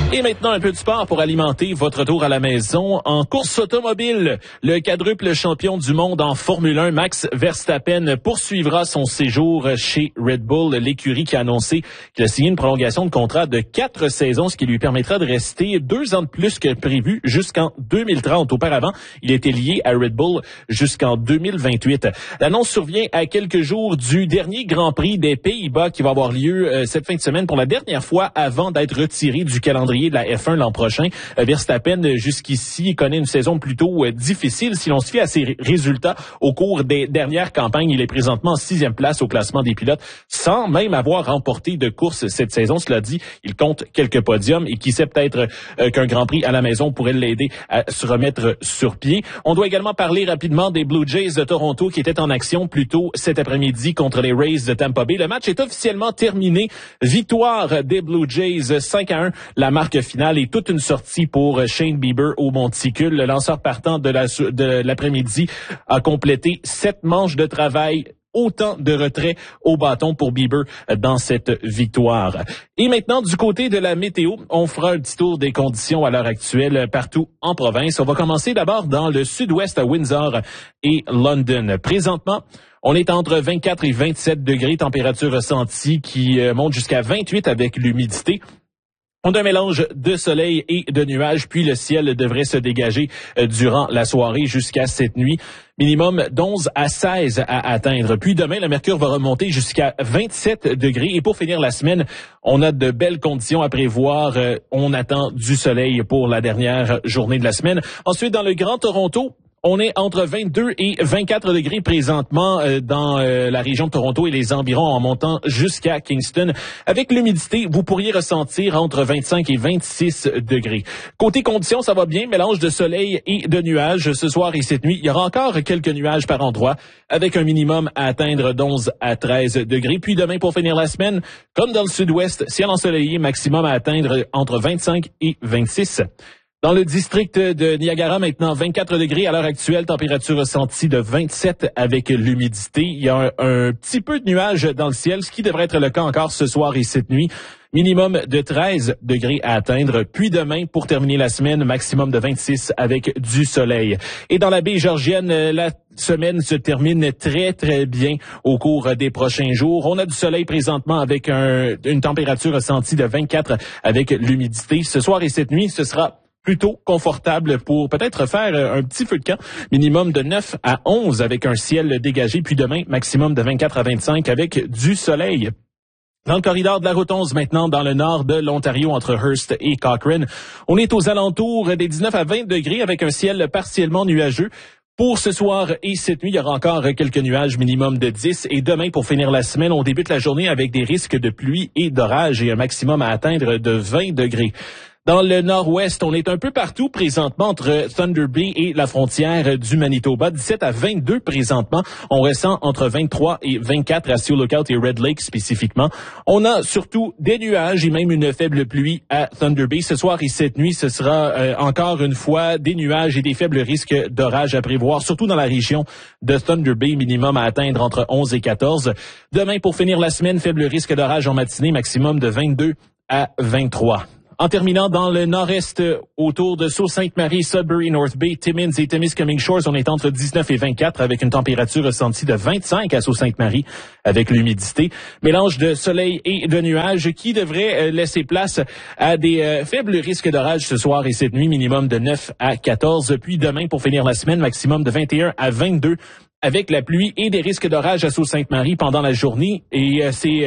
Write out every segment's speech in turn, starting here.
Et maintenant, un peu de sport pour alimenter votre tour à la maison. En course automobile, le quadruple champion du monde en Formule 1, Max Verstappen, poursuivra son séjour chez Red Bull, l'écurie qui a annoncé qu'il a signé une prolongation de contrat de 4 saisons, ce qui lui permettra de rester 2 ans de plus que prévu jusqu'en 2030. Auparavant, il était lié à Red Bull jusqu'en 2028. L'annonce survient à quelques jours du dernier Grand Prix des Pays-Bas qui va avoir lieu cette fin de semaine pour la dernière fois avant d'être retiré du calendrier de la F1 l'an prochain. Verstappen, jusqu'ici, connaît une saison plutôt difficile. Si l'on se fie à ses résultats au cours des dernières campagnes, il est présentement en 6e place au classement des pilotes, sans même avoir remporté de course cette saison. Cela dit, il compte quelques podiums et qui sait peut-être qu'un Grand Prix à la maison pourrait l'aider à se remettre sur pied. On doit également parler rapidement des Blue Jays de Toronto qui étaient en action plus tôt cet après-midi contre les Rays de Tampa Bay. Le match est officiellement terminé. Victoire des Blue Jays 5-1. La marque finale est toute une sortie pour Shane Bieber au monticule. Le lanceur partant de l'après-midi a complété 7 manches de travail. Autant de retraits au bâton pour Bieber dans cette victoire. Et maintenant, du côté de la météo, on fera un petit tour des conditions à l'heure actuelle partout en province. On va commencer d'abord dans le sud-ouest à Windsor et London. Présentement, on est entre 24 et 27 degrés, température ressentie qui monte jusqu'à 28 avec l'humidité. On a un mélange de soleil et de nuages, puis le ciel devrait se dégager durant la soirée jusqu'à cette nuit. Minimum d'11 à 16 à atteindre. Puis demain, le mercure va remonter jusqu'à 27 degrés. Et pour finir la semaine, on a de belles conditions à prévoir. On attend du soleil pour la dernière journée de la semaine. Ensuite, dans le Grand Toronto, on est entre 22 et 24 degrés présentement dans la région de Toronto et les environs en montant jusqu'à Kingston. Avec l'humidité, vous pourriez ressentir entre 25 et 26 degrés. Côté conditions, ça va bien, mélange de soleil et de nuages ce soir et cette nuit. Il y aura encore quelques nuages par endroit avec un minimum à atteindre d'11 à 13 degrés. Puis demain, pour finir la semaine, comme dans le sud-ouest, ciel ensoleillé, maximum à atteindre entre 25 et 26. Dans le district de Niagara, maintenant 24 degrés à l'heure actuelle, température ressentie de 27 avec l'humidité. Il y a un petit peu de nuages dans le ciel, ce qui devrait être le cas encore ce soir et cette nuit. Minimum de 13 degrés à atteindre. Puis demain, pour terminer la semaine, maximum de 26 avec du soleil. Et dans la baie georgienne, la semaine se termine très, très bien au cours des prochains jours. On a du soleil présentement avec une température ressentie de 24 avec l'humidité. Ce soir et cette nuit, ce sera plutôt confortable pour peut-être faire un petit feu de camp. Minimum de 9 à 11 avec un ciel dégagé. Puis demain, maximum de 24 à 25 avec du soleil. Dans le corridor de la route 11, maintenant, dans le nord de l'Ontario, entre Hearst et Cochrane, on est aux alentours des 19 à 20 degrés avec un ciel partiellement nuageux. Pour ce soir et cette nuit, il y aura encore quelques nuages, minimum de 10. Et demain, pour finir la semaine, on débute la journée avec des risques de pluie et d'orage et un maximum à atteindre de 20 degrés. Dans le nord-ouest, on est un peu partout présentement entre Thunder Bay et la frontière du Manitoba. 17 à 22 présentement. On ressent entre 23 et 24 à Sioux Lookout et Red Lake spécifiquement. On a surtout des nuages et même une faible pluie à Thunder Bay. Ce soir et cette nuit, ce sera encore une fois des nuages et des faibles risques d'orage à prévoir, surtout dans la région de Thunder Bay, minimum à atteindre entre 11 et 14. Demain, pour finir la semaine, faible risque d'orage en matinée, maximum de 22 à 23. En terminant dans le nord-est, autour de Sault-Sainte-Marie, Sudbury, North Bay, Timmins et Temiskaming Shores, on est entre 19 et 24 avec une température ressentie de 25 à Sault-Sainte-Marie avec l'humidité. Mélange de soleil et de nuages qui devrait laisser place à des faibles risques d'orage ce soir et cette nuit, minimum de 9 à 14. Puis demain, pour finir la semaine, maximum de 21 à 22. Avec la pluie et des risques d'orage à Sault-Sainte-Marie pendant la journée. Et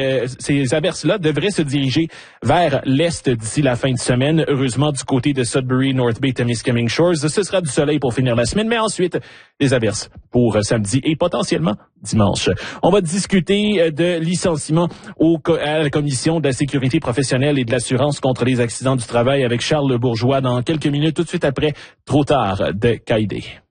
ces averses-là devraient se diriger vers l'est d'ici la fin de semaine. Heureusement, du côté de Sudbury, North Bay, Temiskaming Shores, ce sera du soleil pour finir la semaine, mais ensuite, des averses pour samedi et potentiellement dimanche. On va discuter de licenciement à la Commission de la sécurité professionnelle et de l'assurance contre les accidents du travail avec Charles Bourgeois dans quelques minutes, tout de suite après Trop tard de Caïdé.